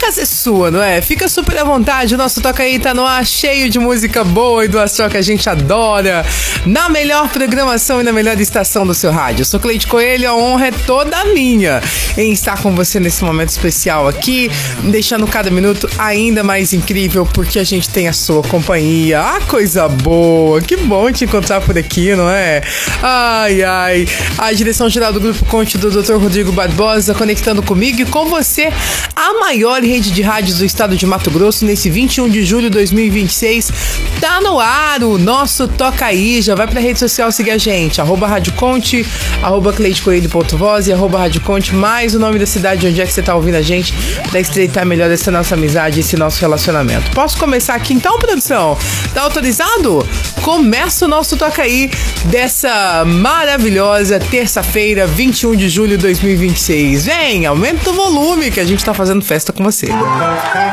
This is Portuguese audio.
casa é sua, não é? Fica super à vontade, o nosso Toca Aí tá no ar, cheio de música boa e do astral que a gente adora, na melhor programação e na melhor estação do seu rádio. Eu sou Cleide Coelho, a honra é toda minha em estar com você nesse momento especial aqui, deixando cada minuto ainda mais incrível, porque a gente tem a sua companhia. Ah, coisa boa, que bom te encontrar por aqui, não é? Ai, ai. A direção geral do Grupo Conte do Dr. Rodrigo Barbosa, conectando comigo e com você a maior rede de rádios do estado de Mato Grosso nesse 21 de julho de 2026. Tá no ar o nosso Toca Aí. Já vai pra rede social seguir a gente, @Rádio Conte, @CleideCoelho.voz e @Rádio Conte, mais o nome da cidade onde é que você tá ouvindo a gente, pra estreitar melhor essa nossa amizade, esse nosso relacionamento. Posso começar aqui então, produção? Tá autorizado? Começa o nosso Toca Aí dessa maravilhosa terça-feira, 21 de julho de 2026. Vem, aumenta o volume que a gente tá fazendo festa com você.